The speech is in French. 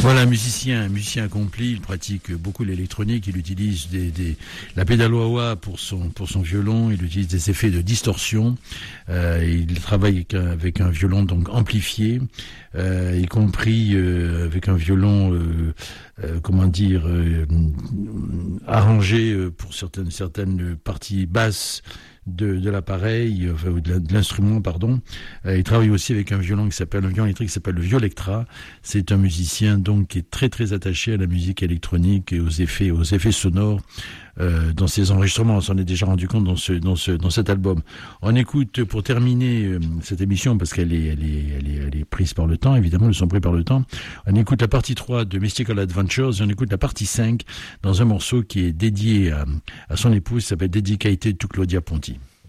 Voilà, un musicien accompli, il pratique beaucoup l'électronique, il utilise la pédale wah-wah pour son violon, il utilise des effets de distorsion, il travaille avec un violon donc amplifié, y compris avec un violon, arrangé pour certaines parties basses de l'appareil, enfin, de l'instrument, pardon. Il travaille aussi avec un violon électrique qui s'appelle le Violectra. C'est un musicien donc qui est très très attaché à la musique électronique et aux effets sonores dans ses enregistrements. On s'en est déjà rendu compte dans cet album. On écoute pour terminer cette émission parce qu'elle est prise par le temps, évidemment, elles sont prises par le temps. On écoute la partie 3 de Mystical Adventures et on écoute la partie 5 dans un morceau qui est dédié à son épouse, qui s'appelle Dedicated to Claudia Ponti.